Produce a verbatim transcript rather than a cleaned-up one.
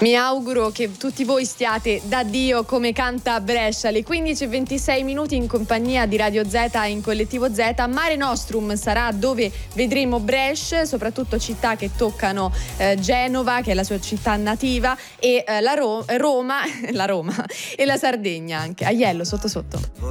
Mi auguro che tutti voi stiate da Dio come canta Brescia. Alle quindici e ventisei minuti in compagnia di Radio Z e in Collettivo Z. Mare Nostrum sarà dove vedremo Brescia, soprattutto città che toccano eh, Genova, che è la sua città nativa, e eh, la Ro- Roma, la Roma e la Sardegna anche. Aiello sotto sotto.